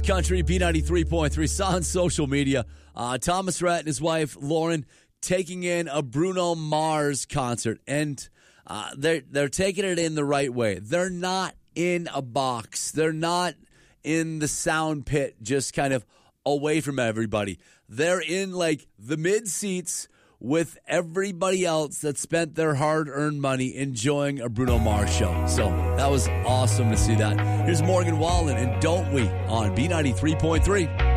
Country B93.3 saw on social media Thomas Rhett and his wife Lauren taking in a Bruno Mars concert, and they're taking it in the right way. They're not in a box. They're not in the sound pit, just kind of away from everybody. They're in like the mid seats with everybody else that spent their hard-earned money enjoying a Bruno Mars show. So that was awesome to see that. Here's Morgan Wallen and Don't We on B93.3.